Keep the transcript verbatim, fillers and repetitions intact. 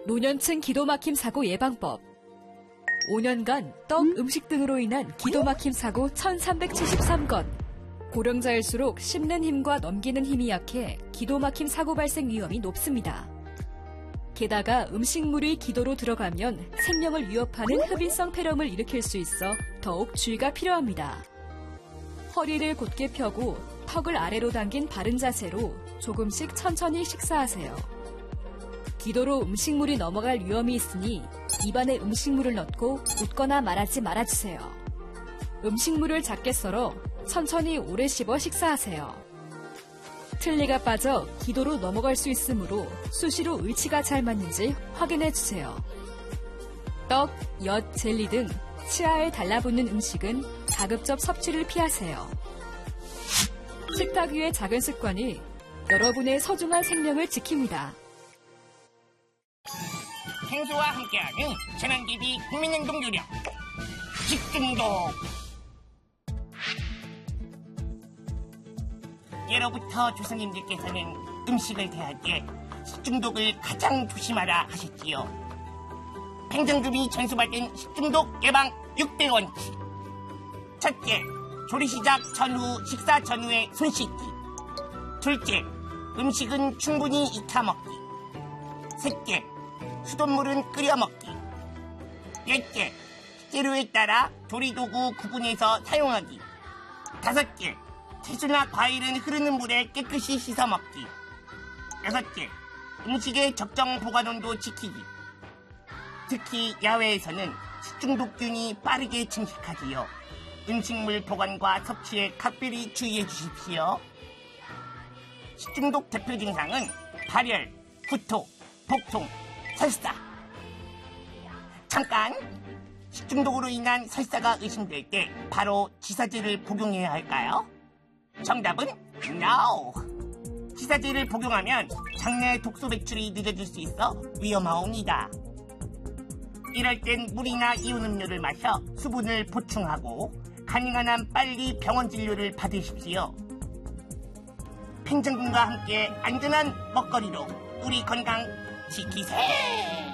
노년층 기도막힘 사고 예방법. 오 년간 떡, 음식 등으로 인한 기도막힘 사고 천삼백칠십삼 건. 고령자일수록 씹는 힘과 넘기는 힘이 약해 기도막힘 사고 발생 위험이 높습니다. 게다가 음식물이 기도로 들어가면 생명을 위협하는 흡인성 폐렴을 일으킬 수 있어 더욱 주의가 필요합니다. 허리를 곧게 펴고 턱을 아래로 당긴 바른 자세로 조금씩 천천히 식사하세요. 기도로 음식물이 넘어갈 위험이 있으니 입안에 음식물을 넣고 웃거나 말하지 말아주세요. 음식물을 작게 썰어 천천히 오래 씹어 식사하세요. 틀니가 빠져 기도로 넘어갈 수 있으므로 수시로 의치가 잘 맞는지 확인해주세요. 떡, 엿, 젤리 등 치아에 달라붙는 음식은 가급적 섭취를 피하세요. 식탁 위의 작은 습관이 여러분의 소중한 생명을 지킵니다. 생수와 함께하는 재난기비 국민행동 요령 식중독. 예로부터 조상님들께서는 음식을 대할 때 식중독을 가장 조심하라 하셨지요. 행정금이 전수받은 식중독 예방 육 대 원칙. 첫째, 조리 시작 전후, 식사 전후에 손 씻기. 둘째, 음식은 충분히 익혀 먹기. 셋째, 수돗물은 끓여 먹기. 넷째, 재료에 따라 조리도구 구분해서 사용하기. 다섯째, 채소나 과일은 흐르는 물에 깨끗이 씻어 먹기. 여섯째, 음식의 적정 보관온도 지키기. 특히 야외에서는 식중독균이 빠르게 침식하지요. 음식물 보관과 섭취에 각별히 주의해 주십시오. 식중독 대표 증상은 발열, 구토, 복통, 설사. 잠깐! 식중독으로 인한 설사가 의심될 때 바로 지사제를 복용해야 할까요? 정답은 NO! 지사제를 복용하면 장내 독소 배출이 늦어질 수 있어 위험하옵니다. 이럴 땐 물이나 이온 음료를 마셔 수분을 보충하고 가능한 한 빨리 병원 진료를 받으십시오. 팽정군과 함께 안전한 먹거리로 우리 건강 지키세!